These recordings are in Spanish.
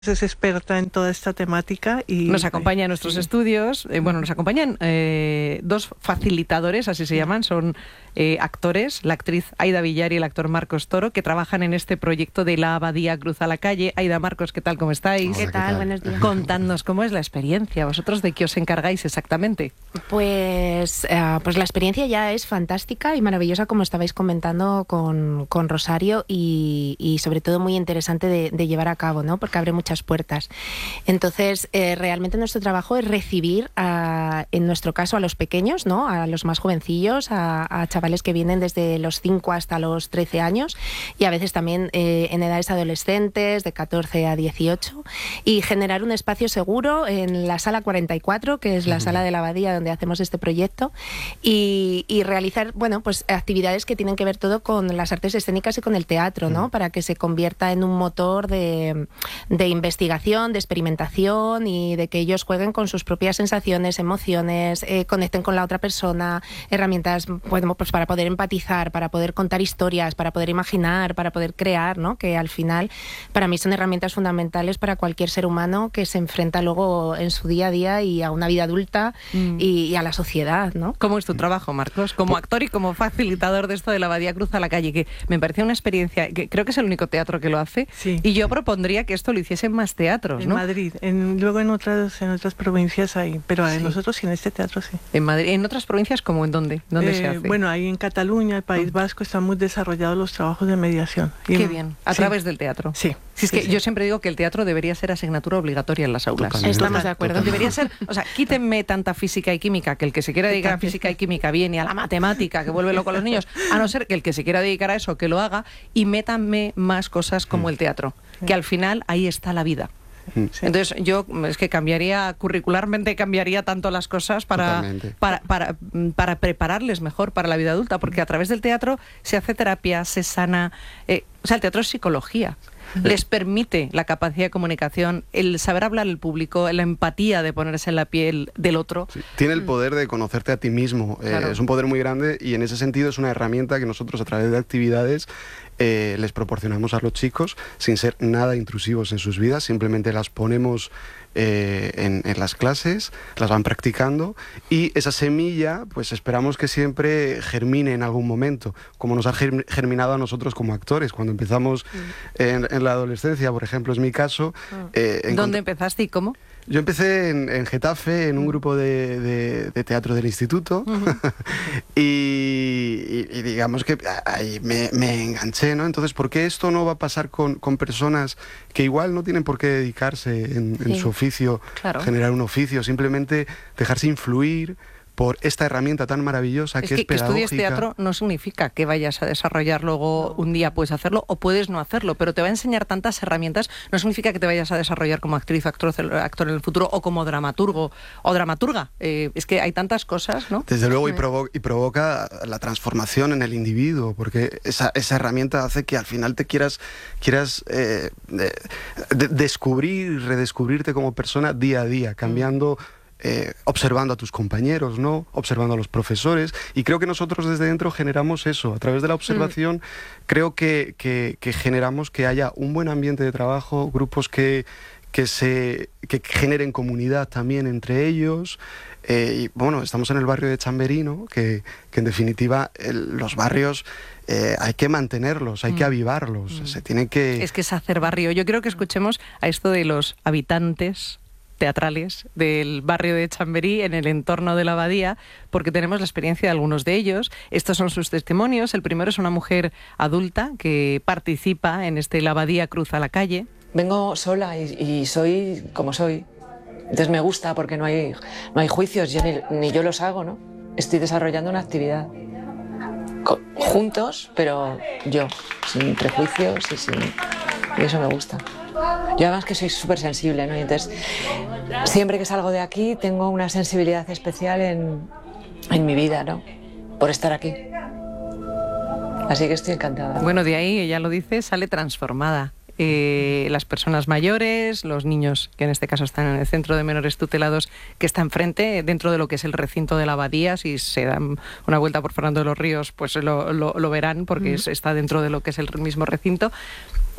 Es experta en toda esta temática y nos acompaña en nuestros estudios. Nos acompañan dos facilitadores, así se llaman, son actores, la actriz Aida Villar y el actor Marcos Toro, que trabajan en este proyecto de La Abadía Cruza la Calle. Aida, Marcos, ¿qué tal? ¿Cómo estáis? Hola, ¿Qué tal? Buenos días. Contadnos cómo es la experiencia. ¿Vosotros de qué os encargáis exactamente? Pues la experiencia ya es fantástica y maravillosa, como estabais comentando con Rosario, y sobre todo muy interesante de llevar a cabo, ¿no? Porque abre muchas puertas. Entonces, realmente nuestro trabajo es recibir, en nuestro caso, a los pequeños, ¿no? A los más jovencillos, a chavales que vienen desde los 5 hasta los 13 años y a veces también en edades adolescentes, de 14 a 18, y generar un espacio seguro en la sala 44, que es la sala de la Abadía donde hacemos este proyecto, y realizar, pues actividades que tienen que ver todo con las artes escénicas y con el teatro, ¿no? Para que se convierta en un motor de investigación, de experimentación, y de que ellos jueguen con sus propias sensaciones, emociones, conecten con la otra persona, herramientas, pues para poder empatizar, para poder contar historias, para poder imaginar, para poder crear, ¿no? Que al final para mí son herramientas fundamentales para cualquier ser humano que se enfrenta luego en su día a día y a una vida adulta y a la sociedad, ¿no? ¿Cómo es tu trabajo, Marcos? Como actor y como facilitador de esto de La Abadía Cruza la Calle, que me parece una experiencia, que creo que es el único teatro que lo hace, sí. Y yo propondría que esto lo hiciesen más teatros, ¿no? En Madrid, luego en otras provincias hay, pero sí. Nosotros sí, en este teatro sí. En Madrid, ¿en otras provincias cómo? ¿En dónde? ¿Dónde se hace? Bueno, ahí en Cataluña, el País Vasco, están muy desarrollados los trabajos de mediación. Qué bien, a través del teatro. Sí. Si es que yo siempre digo que el teatro debería ser asignatura obligatoria en las aulas. Totalmente. Estamos de acuerdo. Totalmente. Debería ser, quítenme tanta física y química, que el que se quiera dedicar a física y química bien, y a la matemática, que vuelve loco a los niños, a no ser que el que se quiera dedicar a eso, que lo haga, y métanme más cosas como el teatro, que al final ahí está la vida. Sí. Entonces yo es que curricularmente cambiaría tanto las cosas para prepararles mejor para la vida adulta, porque a través del teatro se hace terapia, se sana, el teatro es psicología. Les permite la capacidad de comunicación, el saber hablar al público, la empatía de ponerse en la piel del otro. Sí, tiene el poder de conocerte a ti mismo, claro. Es un poder muy grande y en ese sentido es una herramienta que nosotros a través de actividades les proporcionamos a los chicos sin ser nada intrusivos en sus vidas, simplemente las ponemos en las clases, las van practicando y esa semilla pues esperamos que siempre germine en algún momento, como nos ha germinado a nosotros como actores cuando empezamos en la adolescencia, por ejemplo, es mi caso. ¿Dónde empezaste y cómo? Yo empecé en Getafe, en un grupo de teatro del instituto, y digamos que ahí me enganché, ¿no? Entonces, ¿por qué esto no va a pasar con personas que igual no tienen por qué dedicarse en su oficio, claro. Generar un oficio, simplemente dejarse influir por esta herramienta tan maravillosa que es pedagógica? Que estudies teatro no significa que vayas a desarrollar luego un día puedes hacerlo o puedes no hacerlo, pero te va a enseñar tantas herramientas, no significa que te vayas a desarrollar como actriz, actor en el futuro o como dramaturgo o dramaturga. Es que hay tantas cosas, ¿no? Desde luego, y provoca la transformación en el individuo, porque esa herramienta hace que al final te quieras descubrir y redescubrirte como persona día a día, cambiando... observando a tus compañeros, ¿no? Observando a los profesores, y creo que nosotros desde dentro generamos eso, a través de la observación creo que generamos que haya un buen ambiente de trabajo, grupos que generen comunidad también entre ellos, y bueno, estamos en el barrio de Chamberí, ¿no? Que en definitiva los barrios hay que mantenerlos, hay que avivarlos, se tiene que... Es que es hacer barrio. Yo quiero que escuchemos a esto de los habitantes teatrales del barrio de Chamberí en el entorno de la Abadía, porque tenemos la experiencia de algunos de ellos. Estos son sus testimonios. El primero es una mujer adulta que participa en La Abadía Cruza la Calle. Vengo sola y soy como soy. Entonces me gusta porque no hay juicios, ni yo los hago, ¿no? Estoy desarrollando una actividad juntos, pero yo, sin prejuicios y eso me gusta. Yo además que soy súper sensible, ¿no? Y entonces, siempre que salgo de aquí tengo una sensibilidad especial en mi vida, ¿no? Por estar aquí. Así que estoy encantada. Bueno, de ahí, ella lo dice, sale transformada. Las personas mayores, los niños, que en este caso están en el centro de menores tutelados, que está enfrente, dentro de lo que es el recinto de la Abadía. Si se dan una vuelta por Fernando de los Ríos, pues lo verán, porque está dentro de lo que es el mismo recinto.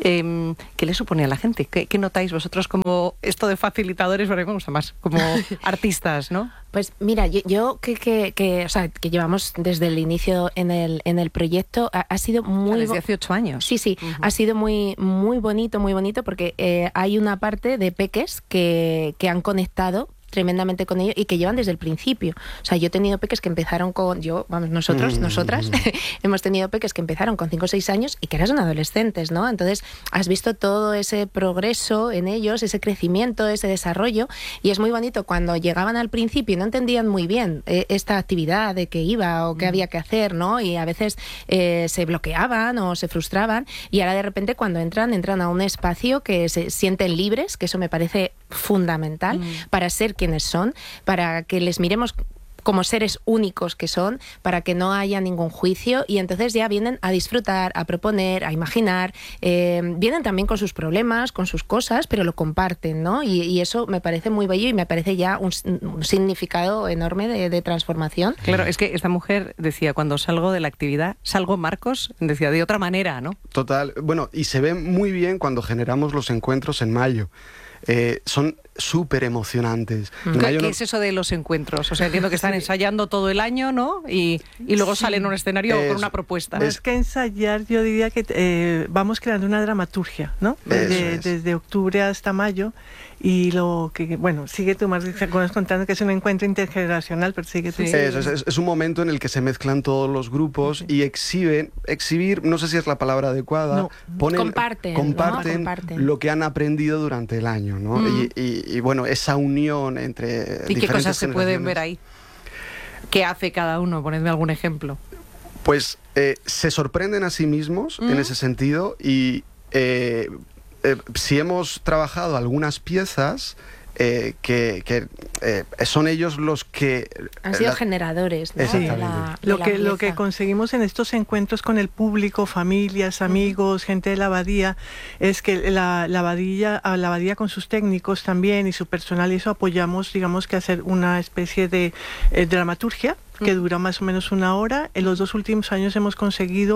¿Qué le supone a la gente? ¿Qué notáis vosotros como esto de facilitadores, pero me gusta más, como artistas, ¿no? Pues mira, yo o sea, que llevamos desde el inicio en el proyecto, ha sido muy... Desde hace 8 años. Sí, ha sido muy bonito, porque hay una parte de peques que han conectado tremendamente con ellos y que llevan desde el principio. O sea, yo he tenido peques que empezaron nosotras, hemos tenido peques que empezaron con 5 o 6 años y que eran adolescentes, ¿no? Entonces, has visto todo ese progreso en ellos, ese crecimiento, ese desarrollo, y es muy bonito cuando llegaban al principio y no entendían muy bien esta actividad, de qué iba o qué había que hacer, ¿no? Y a veces se bloqueaban o se frustraban, y ahora de repente cuando entran a un espacio que se sienten libres, que eso me parece fundamental para ser quienes son, para que les miremos como seres únicos que son, para que no haya ningún juicio, y entonces ya vienen a disfrutar, a proponer, a imaginar, vienen también con sus problemas, con sus cosas, pero lo comparten, ¿no? Y eso me parece muy bello y me parece ya un significado enorme de transformación. Claro, es que esta mujer decía, cuando salgo de la actividad, salgo, Marcos, decía, de otra manera, ¿no? Total, bueno, y se ve muy bien cuando generamos los encuentros en mayo. Son súper emocionantes. ¿Qué es eso de los encuentros? O sea, entiendo que están ensayando todo el año, ¿no? Y luego salen a un escenario con una propuesta. Más que ensayar, yo diría que vamos creando una dramaturgia, ¿no? Desde octubre hasta mayo. Y lo que, bueno, sigue tú más contando que es un encuentro intergeneracional, pero sigue tú. Sí. Es un momento en el que se mezclan todos los grupos y exhibir, no sé si es la palabra adecuada, comparten lo que han aprendido durante el año, ¿no? Y bueno, esa unión entre ¿Y qué cosas se pueden ver ahí? ¿Qué hace cada uno? Ponedme algún ejemplo. Pues se sorprenden a sí mismos en ese sentido, y si hemos trabajado algunas piezas que son ellos los que han sido generadores, ¿no? Lo que conseguimos en estos encuentros con el público, familias, amigos, gente de la abadía, es que la abadía con sus técnicos también y su personal, y eso apoyamos, digamos, que hacer una especie de dramaturgia que dura más o menos 1 hora. En los 2 últimos años hemos conseguido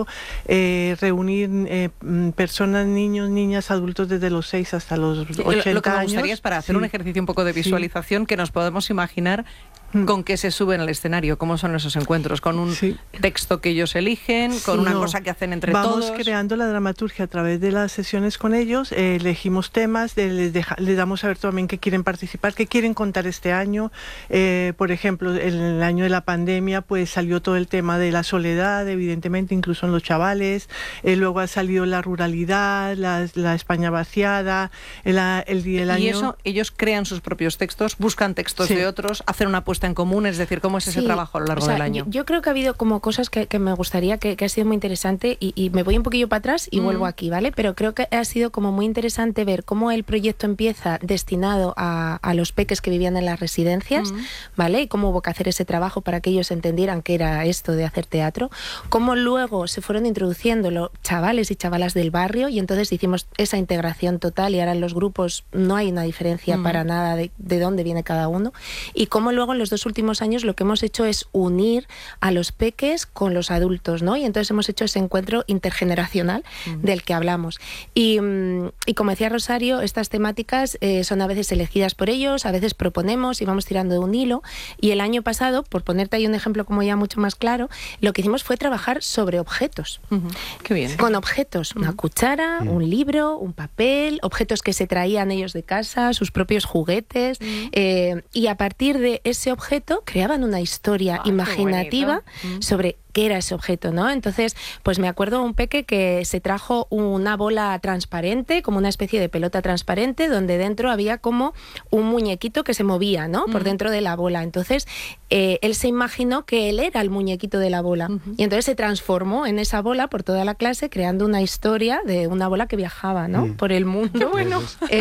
reunir personas, niños, niñas, adultos desde los 6 hasta los 80 años. Lo que me gustaría es para hacer un ejercicio un poco de visualización, que nos podemos imaginar con qué se suben al escenario, cómo son esos encuentros, con un texto que ellos eligen, con una cosa que hacen entre todos. Vamos creando la dramaturgia a través de las sesiones con ellos, elegimos temas, les damos a ver también qué quieren participar, qué quieren contar este año. Por ejemplo, en el año de la pandemia pues salió todo el tema de la soledad, evidentemente, incluso en los chavales. Luego ha salido la ruralidad, la España vaciada, el año... Y eso, ellos crean sus propios textos, buscan textos de otros, hacen una puesta en común, es decir, ¿cómo es ese trabajo a lo largo del año? Yo creo que ha habido como cosas que me gustaría, que ha sido muy interesante, y me voy un poquillo para atrás y vuelvo aquí, ¿vale? Pero creo que ha sido como muy interesante ver cómo el proyecto empieza destinado a los peques que vivían en las residencias, ¿vale? Y cómo hubo que hacer ese trabajo para que ellos entendieran qué era esto de hacer teatro, cómo luego se fueron introduciendo los chavales y chavalas del barrio, y entonces hicimos esa integración total, y ahora en los grupos no hay una diferencia para nada de dónde viene cada uno, y cómo luego en los 2 últimos años lo que hemos hecho es unir a los peques con los adultos, ¿no? Y entonces hemos hecho ese encuentro intergeneracional del que hablamos. Y como decía Rosario, estas temáticas son a veces elegidas por ellos, a veces proponemos y vamos tirando de un hilo. Y el año pasado, por ponerte ahí un ejemplo como ya mucho más claro, lo que hicimos fue trabajar sobre objetos. Qué bien. Con objetos, una cuchara, un libro, un papel, objetos que se traían ellos de casa, sus propios juguetes, y a partir de ese objeto creaban una historia imaginativa sobre qué era ese objeto, ¿no? Entonces, pues me acuerdo de un peque que se trajo una bola transparente, como una especie de pelota transparente, donde dentro había como un muñequito que se movía, ¿no? Por dentro de la bola. Entonces, él se imaginó que él era el muñequito de la bola. Y entonces se transformó en esa bola por toda la clase, creando una historia de una bola que viajaba, ¿no? Por el mundo. Qué bueno.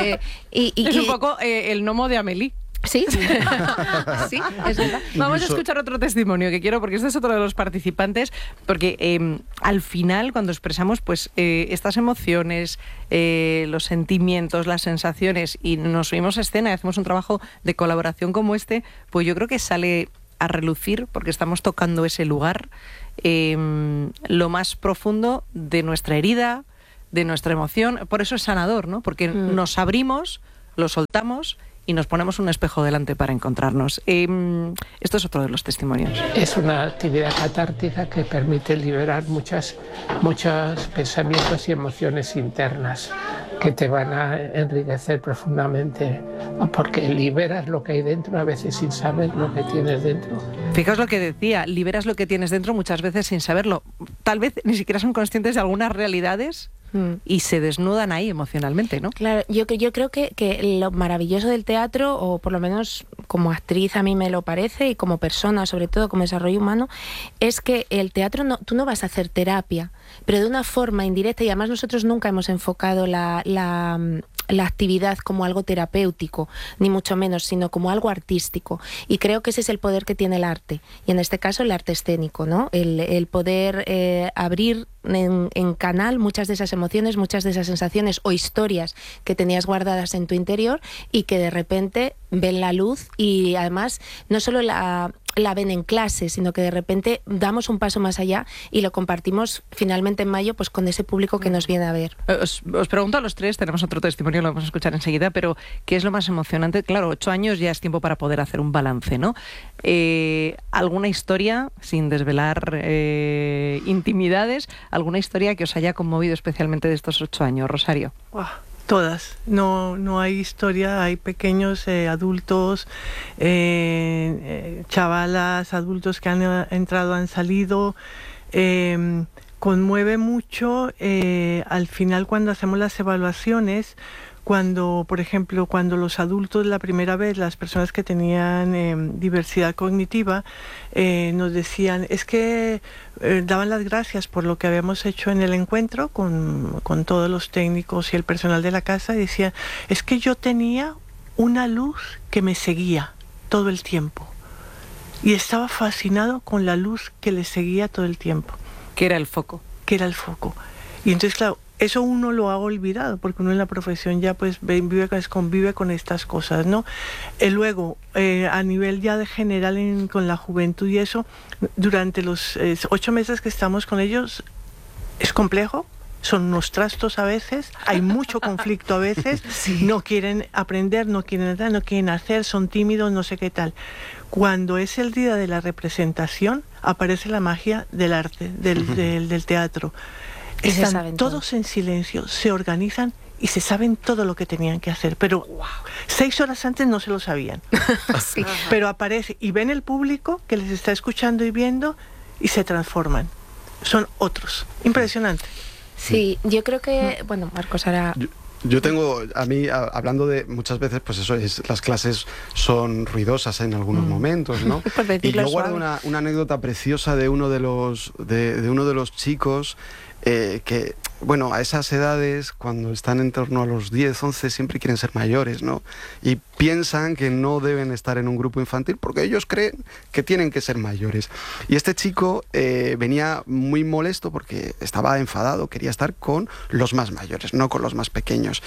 Es un poco el gnomo de Amélie. Sí, sí, es verdad. Vamos a escuchar otro testimonio que quiero, porque este es otro de los participantes, porque al final, cuando expresamos pues estas emociones, los sentimientos, las sensaciones, y nos subimos a escena y hacemos un trabajo de colaboración como este, pues yo creo que sale a relucir, porque estamos tocando ese lugar, lo más profundo de nuestra herida, de nuestra emoción. Por eso es sanador, ¿no? Porque nos abrimos, lo soltamos y nos ponemos un espejo delante para encontrarnos. Esto es otro de los testimonios. Es una actividad catártica que permite liberar muchos pensamientos y emociones internas que te van a enriquecer profundamente, porque liberas lo que hay dentro a veces sin saber lo que tienes dentro. Fijaos lo que decía, liberas lo que tienes dentro muchas veces sin saberlo. Tal vez ni siquiera son conscientes de algunas realidades y se desnudan ahí emocionalmente, ¿no? Claro, yo creo que lo maravilloso del teatro, o por lo menos como actriz a mí me lo parece, y como persona, sobre todo como desarrollo humano, es que el teatro, tú no vas a hacer terapia, pero de una forma indirecta, y además nosotros nunca hemos enfocado la actividad como algo terapéutico, ni mucho menos, sino como algo artístico. Y creo que ese es el poder que tiene el arte, y en este caso el arte escénico, ¿no? El poder abrir en canal muchas de esas emociones, muchas de esas sensaciones o historias que tenías guardadas en tu interior y que de repente ven la luz, y además no solo la ven en clase, sino que de repente damos un paso más allá y lo compartimos finalmente en mayo pues con ese público que nos viene a ver. Os pregunto a los tres, tenemos otro testimonio, lo vamos a escuchar enseguida, pero ¿qué es lo más emocionante? Claro, 8 años ya es tiempo para poder hacer un balance, ¿no? ¿Alguna historia, sin desvelar intimidades, alguna historia que os haya conmovido especialmente de estos 8 años, Rosario? Todas, no hay historia, hay pequeños adultos, chavalas, adultos que han entrado, han salido. Conmueve mucho al final cuando hacemos las evaluaciones, cuando, por ejemplo, cuando los adultos la primera vez, las personas que tenían diversidad cognitiva, nos decían, es que daban las gracias por lo que habíamos hecho en el encuentro con todos los técnicos y el personal de la casa, y decían, es que yo tenía una luz que me seguía todo el tiempo, y estaba fascinado con la luz que le seguía todo el tiempo. ¿Qué era el foco? ¿Qué era el foco? Y entonces, claro, eso uno lo ha olvidado, porque uno en la profesión ya pues convive con estas cosas, ¿no? Luego, a nivel ya de general con la juventud y eso, durante los 8 meses que estamos con ellos, es complejo, son unos trastos a veces, hay mucho conflicto a veces, no quieren aprender, no quieren hacer, son tímidos, no sé qué tal. Cuando es el día de la representación, aparece la magia del arte, del teatro. Están todos en silencio, se organizan y se saben todo lo que tenían que hacer, pero 6 horas antes no se lo sabían. Pero aparece y ven el público que les está escuchando y viendo y se transforman. Son otros. Impresionante. Sí, yo creo que, bueno, Marcos, ahora... Yo tengo, a mí, hablando de muchas veces, pues eso es, las clases son ruidosas en algunos momentos, ¿no? Y yo guardo una anécdota preciosa de uno de los chicos que, bueno, a esas edades, cuando están en torno a los 10, 11, siempre quieren ser mayores, ¿no? Y piensan que no deben estar en un grupo infantil porque ellos creen que tienen que ser mayores. Y este chico venía muy molesto porque estaba enfadado, quería estar con los más mayores, no con los más pequeños.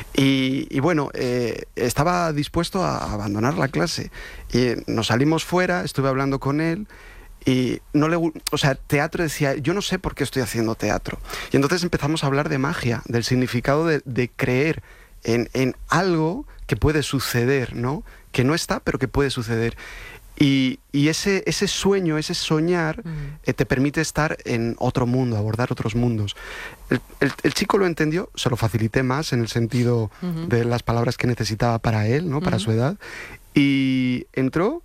Y bueno, estaba dispuesto a abandonar la clase. Y nos salimos fuera, estuve hablando con él, y no le, o sea, teatro, decía, yo no sé por qué estoy haciendo teatro. Y entonces empezamos a hablar de magia, del significado de creer en algo que puede suceder, ¿no? Que no está, pero que puede suceder. Y ese sueño, ese soñar, te permite estar en otro mundo, abordar otros mundos. El chico lo entendió, se lo facilité más en el sentido de las palabras que necesitaba para él, ¿no? Para su edad. Y entró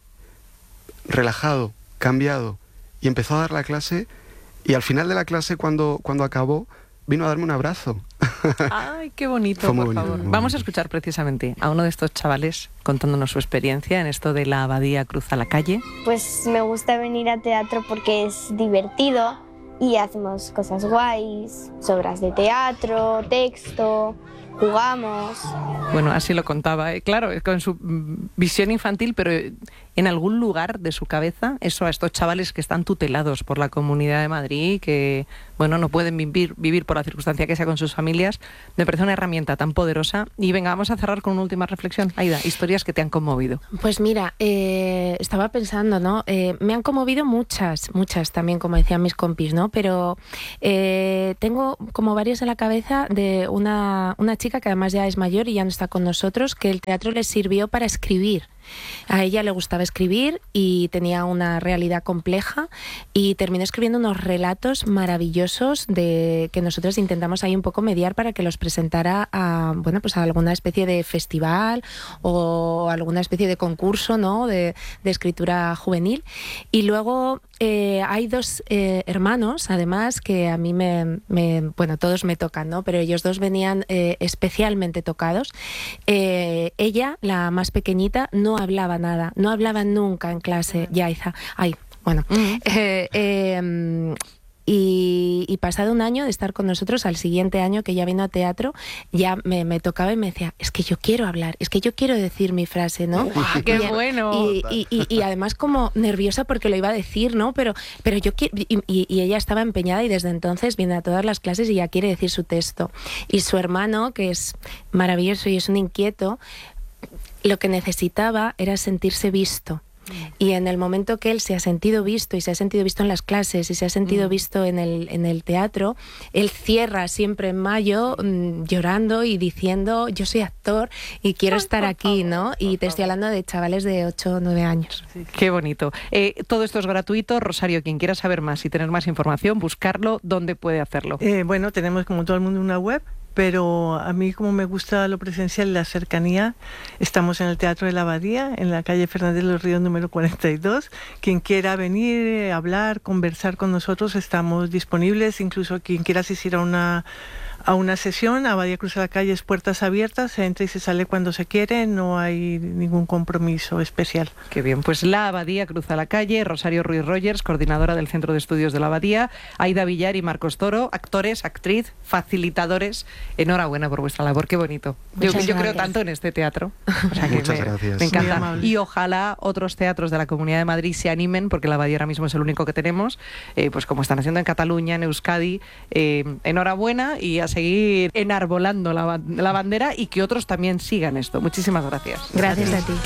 relajado, cambiado, y empezó a dar la clase, y al final de la clase, cuando acabó, vino a darme un abrazo. ¡Ay, qué bonito! Fue muy por bonito, favor. muy Vamos a bonito. escuchar precisamente a uno de estos chavales contándonos su experiencia en esto de la Abadía Cruza la Calle. Pues me gusta venir a teatro porque es divertido y hacemos cosas guays, obras de teatro, texto, jugamos. Bueno, así lo contaba, claro, con su visión infantil, pero en algún lugar de su cabeza, eso a estos chavales que están tutelados por la Comunidad de Madrid, que bueno, no pueden vivir por la circunstancia que sea con sus familias, me parece una herramienta tan poderosa. Y venga, vamos a cerrar con una última reflexión. Aida, historias que te han conmovido. Pues mira, estaba pensando, ¿no? Me han conmovido muchas también, como decían mis compis, ¿no? Pero tengo como varias en la cabeza de una chica que además ya es mayor y ya no está con nosotros, que el teatro le sirvió para escribir. A ella le gustaba escribir y tenía una realidad compleja y terminó escribiendo unos relatos maravillosos que nosotros intentamos ahí un poco mediar para que los presentara a alguna especie de festival o alguna especie de concurso, ¿no? de escritura juvenil. Y luego hay dos hermanos, además, que a mí todos me tocan, ¿no? Pero ellos dos venían especialmente tocados. Ella, la más pequeñita, no hablaba nada, no hablaba nunca en clase, Yaiza. Y pasado un año de estar con nosotros, al siguiente año que ya vino a teatro, ya me tocaba y me decía, es que yo quiero hablar, es que yo quiero decir mi frase, ¿no? ¡Qué bueno! Y además como nerviosa porque lo iba a decir, ¿no? Pero yo quiero... Y ella estaba empeñada y desde entonces viene a todas las clases y ya quiere decir su texto. Y su hermano, que es maravilloso y es un inquieto, lo que necesitaba era sentirse visto. Y en el momento que él se ha sentido visto y se ha sentido visto en las clases y se ha sentido visto en el teatro, él cierra siempre en mayo llorando y diciendo, yo soy actor y quiero estar aquí, ¿no? Y te estoy hablando de chavales de 8 o 9 años. Qué bonito. Todo esto es gratuito. Rosario, quien quiera saber más y tener más información, buscarlo, ¿dónde puede hacerlo? Bueno, tenemos como todo el mundo una web, pero a mí, como me gusta lo presencial y la cercanía, estamos en el Teatro de la Abadía, en la calle Fernández de los Ríos número 42. Quien quiera venir, hablar, conversar con nosotros, estamos disponibles. Incluso quien quiera asistir a una sesión, Abadía Cruza la Calle, es puertas abiertas, se entra y se sale cuando se quiere, no hay ningún compromiso especial. Qué bien, pues la Abadía Cruza la Calle. Rosario Ruiz Rogers, coordinadora del Centro de Estudios de la Abadía, Aida Villar y Marcos Toro, actores, actriz, facilitadores. Enhorabuena por vuestra labor, qué bonito. Yo creo tanto en este teatro. O sea que muchas gracias. Me encanta. Y ojalá otros teatros de la Comunidad de Madrid se animen, porque la Abadía ahora mismo es el único que tenemos, pues como están haciendo en Cataluña, en Euskadi. Enhorabuena y a seguir enarbolando la bandera y que otros también sigan esto. Muchísimas gracias. Gracias a ti.